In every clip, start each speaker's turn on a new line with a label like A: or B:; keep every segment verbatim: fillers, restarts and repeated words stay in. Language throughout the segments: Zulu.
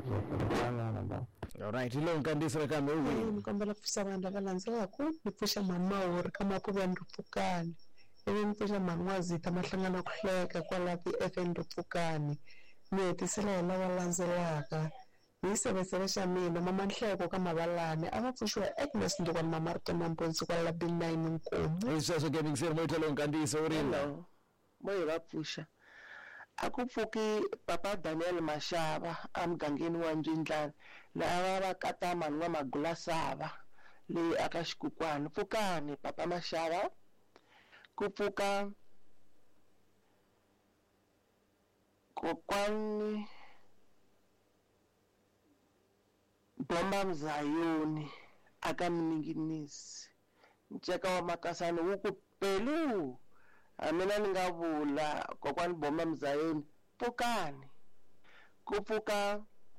A: Alright, ilo nkandiswa kambe uwe.
B: Nikombela kufisa abantu abalandzelako nipfusha mama uri kama kuva ndrupfukani. Ivi nipfusha man'wazita mahlangana kuhleka kwala ti-F N Ndrupfukani. Ni hetisela hi lava landzelaka. Hi seveseve xa mina mama Nhleko ka Mavalani a va pfuxiwa Agnes Ndukwana mama Rito Namponsi kwala B nine Nkomo.
A: Hi sweswo ke mingiseri moyithelo nkandisa urile.
C: Hello. Moyi va pfuxa. A ku pfuki Papa Daniel Mashava a mugangeni wa Njindlani lava va kata mani wa Magulasava leyi aka Xikukwana. Pfukani Papa Mashava. Ku pfuka kokwani Bomba Mzayoni aka Mninginisi. Nceka wa Makasani wu ku pelu. Amina ni nga vula kokwani Bomba Mzayoni pfukani. Ku pfuka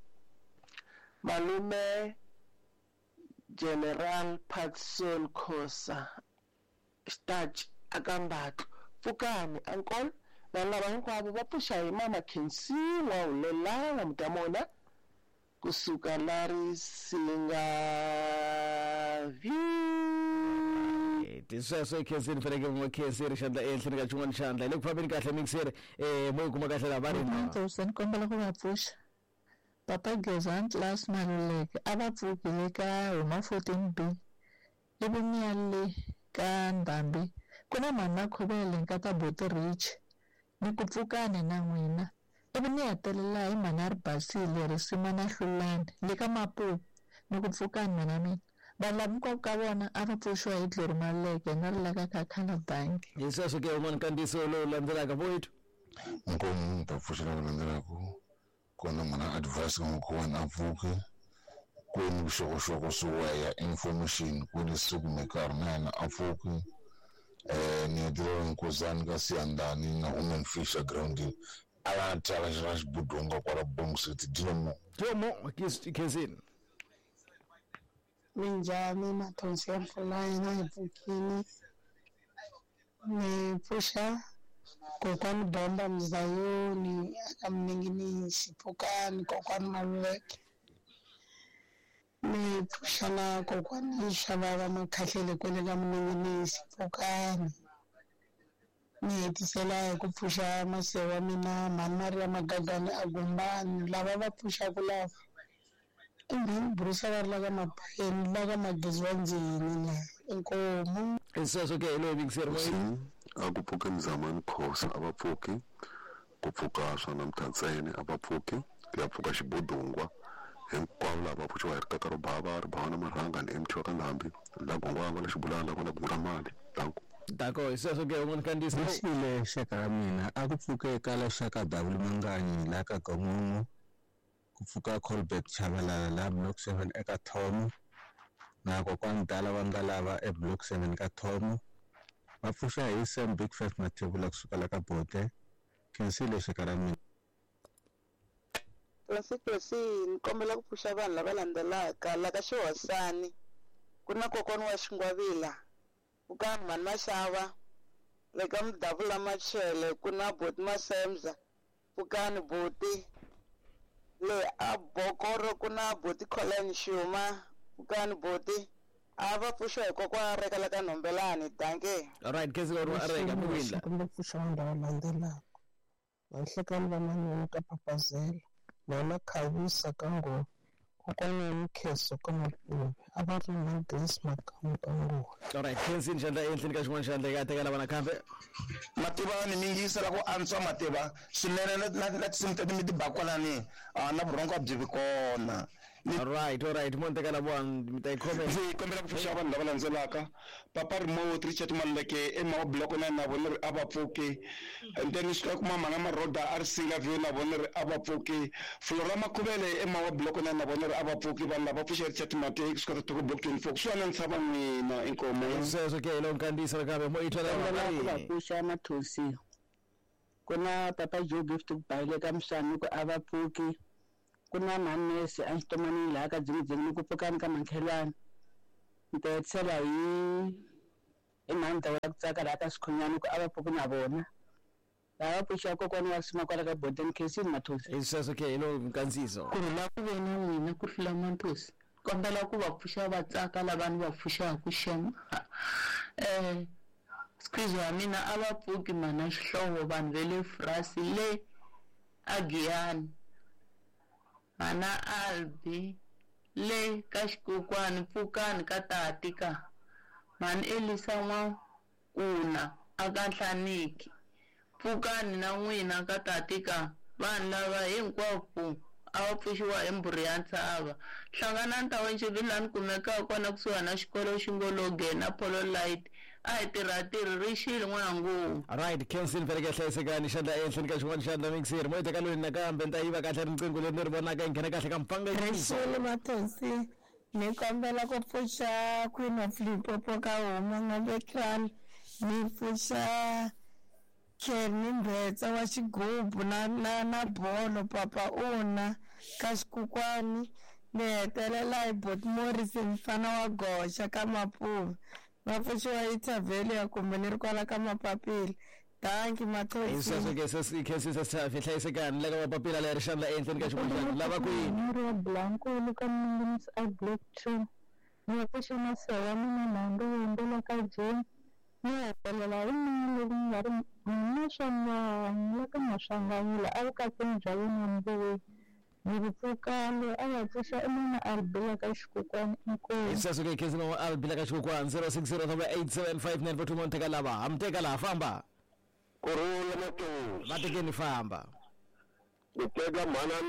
C: malume General Patson Khosa Stach aka Mbatlu pfukani uncle na lava hinkwavo va pfuxa hi mama Khensiwa Hulelanga mutamona kusuka lari singa view
A: tisweswo ikhensini faneke mo khensiri xandla ehenhleni ka xin'wana xandla le ku fambeni kahle mikiseri eh moyi kuma kahle la vari na
B: Thousand kombela ku va pfuxa Papa Gezant Class Maluleke a va pfukile ka huma fourteen B ivi nyale ka Ndhambi ku na mama Khobele nkata Boti Rich ni ku pfukani na n'wina ivi ni hetelela hi Manari Basile Risima na Hlulani le ka Mapupu ni ku pfukani mana mina valavi nkwavo ka vona a va pfuxiwa hi Dlori Maluleke na rilaka ka Khala Bangi.
A: Hi sweswo ke un'wana nkandziso lowu landzelaka voyithu
D: nkomo ta pfuxela ku landzelaka kona mana advice ka mukhuwana a pfuke ku ni vuxokoxoko swo weya information ku ni siku mekarhi na yena a pfuke eh ni hetelela Nkozani ka Siyandani na Women Fisher Grounding ala tala xa xibudonga kwala Bong City dinomo
A: Tomo ikhensini
B: Minjhani Mathonsi ya Mpfulani hi pfukini ni pfuxa kokwani Bomba Mzayoni aka Mninginisi pfukani kokwani Maluleke ni pfuxa na kokwani Shavava Makhahlele kwele ka Mninginisi pfukani ni hetisela hi ku pfuxa masewa mina mhani Maria Magagani a Gumbani lava va pfuxaku lava Imbini Brusa va laga mapayeni laga magezi wa njhini la inkomo.
A: Hi sweswo ke ilo mikiseri moyi
E: a ku pfuka Mzamani Khosa a va pfuki ku pfuka Swana Mthantseni a va pfuki ku ya pfuka Xibudungwa hinkwavo lava pfuxiwa hi rikaka ro bava ri bava na marhanga ni emthi wa ka Ndhambi la gongwava la xibulana ku na gungula mali danko
A: dako hi sweswo ke un'wana nkandziso
F: xile xaka ra mina a ku pfuke ka la xaka W Manganyi la ka Gongomo ku pfuka Colbert Chabalala la block seven eka Thomo na kokwani Dala va nga lava e block seven ka Thomo va pfuxa hi Sam Big Five Mathebula kusuka la ka Bote khensile xaka ra mina
C: Klasikosi nikombela ku pfuxa vanhu lava landzelaka la ka Xihosani ku na kokwani wa Xingwavila ku ka Mhani Mashava le ka Mudavula Machele ku na Boti Masemza pfukani Boti le a Bokoro ku na Boti Colin Shuma pfukani Boti a va pfuxiwa hi kokwana reka la ka Nombelani danke.
A: Alright khensile ro areka muwindla
B: Kumbe pfuxa vanhu lava landzelaka vahlekani va Manyoni ka Papazela Lola Khawisa ka Ngoma kokwani Mkheso ka Mapuve a va ri na Grace Makamu ka Ngoma.
A: Alright khensini xandla ehenhleni ka xin'wana xandla ka tekela vana kambe
G: Mativa ni mingisela ku antswa Mativa swinene na na tinsimu ta mi tibakwalani na vurongo byi kona.
A: Alright alright mo tekela bwana mi ta comment
G: Ndzi kombela ku pfuxa vanhu lava landzelaka Papa Remote Richard Maluleke ema block na na vona ri ava pfuke and then swi kuma manga maroda a ri singa view na vona ri ava pfuke Flora Makhubele ema block na na vona ri ava pfuke vanhu lava pfuxa Richard Mateki swi kota ku block twenty-four swi na ntshava mina inkomo
A: sweswo ke ilo nkandisa kambe mo ithola
C: va pfuxa Mathonsi ku na Papa Joe Gift ku bayile ka Mshani ku a va pfuki ku na Manesi a xitomani la ka Dzingdzing ku pfukani ka Makhelwane ntetshela hi imhanda wa ku tsaka la ka Sikhunyani ku a va pfuki na vona
H: lava pfuxa kokwana wa sima kwala ka Borden Casey Mathosi
A: hi sweswo ke hi lo nkandziso
B: ku ri la ku ve na n'wina ku hlula Mathosi kombela ku va pfuxa va tsaka lava ni va pfuxaku xema eh squeeze wa mina a va pfuki mana xihlovo vanhu ve le Frasi le a Giyani mana Albi le ka xikokwani pfukani ka tati ka mani Elisa n'wa kuna aka Nhlaniki pfukani na n'wina ka tati ka vanhu lava hinkwavo a va pfuxiwa hi mbhuri ya Ntsava hlangana ntawa Ncivilani kumeka kona kusuhana na xikolo xingologe na Polo Light a hi tirha tirhi rixile n'wanangu
A: right Kensin veleke hlayisekani xandla ehenhleni ka xin'wana xandla mixer mo teka loyi nakambe nta yiva kahle riqingho leri ni ri vonaka hi nghena kahle ka mpfanga
B: Rixile Mathosi ni kombela ku pfuxa Queen of Limpopo ka huma Ngabekral ni pfuxa Kenny Mbetsa wa xigubu na na na bolo papa una ka xikokwani ni hetelela hi Bot Morrison mfana wa Goxa ka Mapuve va pfuxiwa hi Tavelia kumbe ni ri kwala ka Mapapila thank you Mathosi
A: hi sweswo ke sesi Kensin sasafi hlayisekani la ka mapapila leri xandla ehenhleni ka xin'wana xandla lava ku yini
B: ri wa Blanco lu ka Mingins a Black two ni va pfuxa masewa mina nando wendela ka Jane ni hetelela hi mina loku nga ri mina xana la ka Maswanganyila a vukatini bya yena mbuwe ni vupfukale a va pfuxa emana Albila ka xikokwani inkosi
A: hi sweswo ke Kensin wa albila ka xikokwani zero six zero eight seven five nine four two mo teka lava hamteka laha famba
I: Kurula Mathosi
A: va tekeni famba
I: uteka mhana